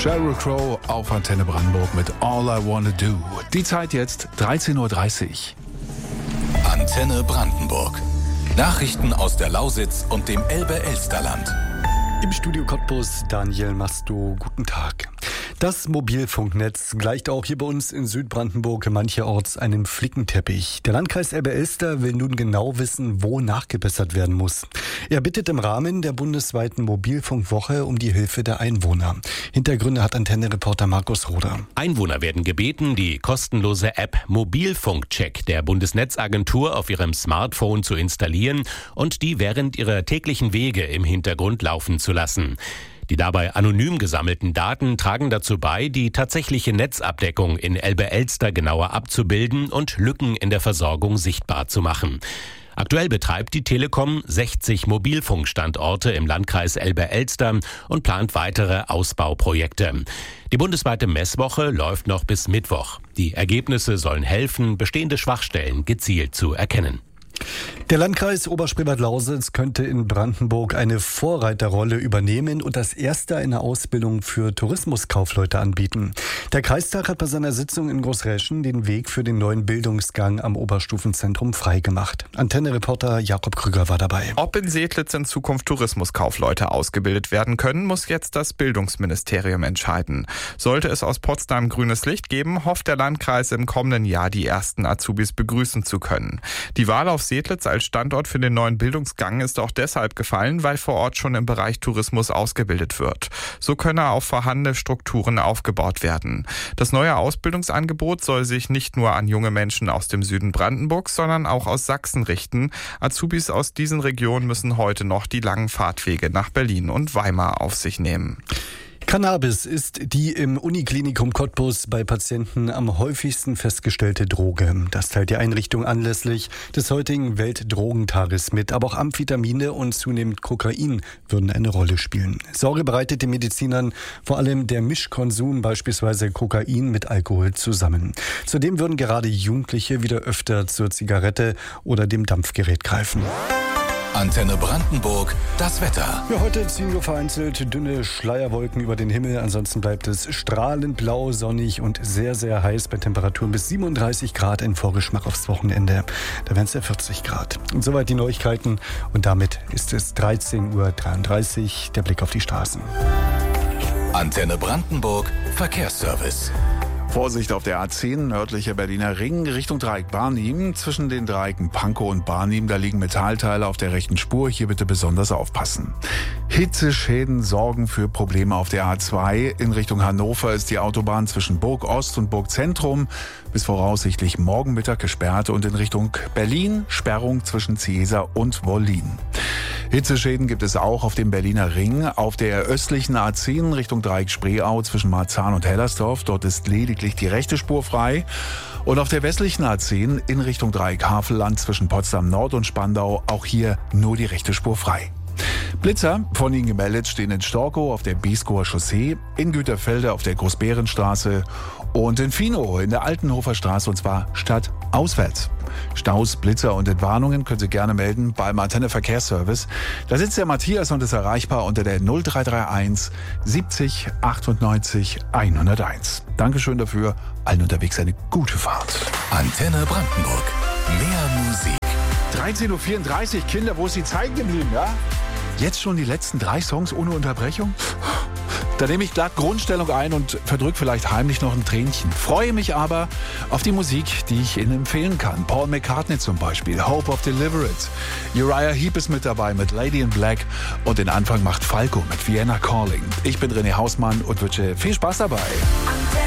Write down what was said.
Sheryl Crow auf Antenne Brandenburg mit All I Wanna Do. Die Zeit jetzt 13.30 Uhr. Antenne Brandenburg. Nachrichten aus der Lausitz und dem Elbe-Elsterland. Im Studio Cottbus Daniel Masto, guten Tag. Das Mobilfunknetz gleicht auch hier bei uns in Südbrandenburg mancherorts einem Flickenteppich. Der Landkreis Elbe-Elster will nun genau wissen, wo nachgebessert werden muss. Er bittet im Rahmen der bundesweiten Mobilfunkwoche um die Hilfe der Einwohner. Hintergründe hat Antenne-Reporter Markus Roder. Einwohner werden gebeten, die kostenlose App Mobilfunkcheck der Bundesnetzagentur auf ihrem Smartphone zu installieren und die während ihrer täglichen Wege im Hintergrund laufen zu lassen. Die dabei anonym gesammelten Daten tragen dazu bei, die tatsächliche Netzabdeckung in Elbe-Elster genauer abzubilden und Lücken in der Versorgung sichtbar zu machen. Aktuell betreibt die Telekom 60 Mobilfunkstandorte im Landkreis Elbe-Elster und plant weitere Ausbauprojekte. Die bundesweite Messwoche läuft noch bis Mittwoch. Die Ergebnisse sollen helfen, bestehende Schwachstellen gezielt zu erkennen. Der Landkreis Oberspreewald-Lausitz könnte in Brandenburg eine Vorreiterrolle übernehmen und das erste eine Ausbildung für Tourismuskaufleute anbieten. Der Kreistag hat bei seiner Sitzung in Großräschen den Weg für den neuen Bildungsgang am Oberstufenzentrum freigemacht. Antenne-Reporter Jakob Krüger war dabei. Ob in Seedlitz in Zukunft Tourismuskaufleute ausgebildet werden können, muss jetzt das Bildungsministerium entscheiden. Sollte es aus Potsdam grünes Licht geben, hofft der Landkreis im kommenden Jahr die ersten Azubis begrüßen zu können. Die Wahl auf Seedlitz als Standort für den neuen Bildungsgang ist auch deshalb gefallen, weil vor Ort schon im Bereich Tourismus ausgebildet wird. So könne auf vorhandene Strukturen aufgebaut werden. Das neue Ausbildungsangebot soll sich nicht nur an junge Menschen aus dem Süden Brandenburgs, sondern auch aus Sachsen richten. Azubis aus diesen Regionen müssen heute noch die langen Fahrtwege nach Berlin und Weimar auf sich nehmen. Cannabis ist die im Uniklinikum Cottbus bei Patienten am häufigsten festgestellte Droge. Das teilt die Einrichtung anlässlich des heutigen Weltdrogentages mit. Aber auch Amphetamine und zunehmend Kokain würden eine Rolle spielen. Sorge bereitet den Medizinern vor allem der Mischkonsum, beispielsweise Kokain mit Alkohol, zusammen. Zudem würden gerade Jugendliche wieder öfter zur Zigarette oder dem Dampfgerät greifen. Antenne Brandenburg, das Wetter. Ja, heute ziehen nur vereinzelt dünne Schleierwolken über den Himmel. Ansonsten bleibt es strahlend blau, sonnig und sehr, sehr heiß bei Temperaturen bis 37 Grad in Vorgeschmack aufs Wochenende. Da wären es ja 40 Grad. Und soweit die Neuigkeiten. Und damit ist es 13.33 Uhr. Der Blick auf die Straßen. Antenne Brandenburg, Verkehrsservice. Vorsicht auf der A10, nördlicher Berliner Ring, Richtung Dreieck Barnim. Zwischen den Dreiecken Pankow und Barnim, da liegen Metallteile auf der rechten Spur. Hier bitte besonders aufpassen. Hitzeschäden sorgen für Probleme auf der A2. In Richtung Hannover ist die Autobahn zwischen Burg Ost und Burg Zentrum bis voraussichtlich morgen Mittag gesperrt. Und in Richtung Berlin Sperrung zwischen Ciesa und Wollin. Hitzeschäden gibt es auch auf dem Berliner Ring. Auf der östlichen A10 Richtung Dreieck Spreeau zwischen Marzahn und Hellersdorf. Dort ist lediglich die rechte Spur frei. Und auf der westlichen A10 in Richtung Dreieck Havelland zwischen Potsdam Nord und Spandau auch hier nur die rechte Spur frei. Blitzer, von Ihnen gemeldet, stehen in Storkow auf der Beeskower Chaussee, in Güterfelde auf der Großbärenstraße und in Finow in der Altenhofer Straße, und zwar stadtauswärts. Staus, Blitzer und Entwarnungen können Sie gerne melden beim Antenne Verkehrsservice. Da sitzt der Matthias und ist erreichbar unter der 0331 70 98 101. Dankeschön dafür. Allen unterwegs eine gute Fahrt. Antenne Brandenburg. Mehr Musik. 13.34 Uhr, Kinder, wo ist die Zeit geblieben, ja? Jetzt schon die letzten 3 Songs ohne Unterbrechung? Da nehme ich glatt Grundstellung ein und verdrück vielleicht heimlich noch ein Tränchen. Freue mich aber auf die Musik, die ich Ihnen empfehlen kann. Paul McCartney zum Beispiel, Hope of Deliverance. Uriah Heep ist mit dabei mit Lady in Black und den Anfang macht Falco mit Vienna Calling. Ich bin René Hausmann und wünsche viel Spaß dabei.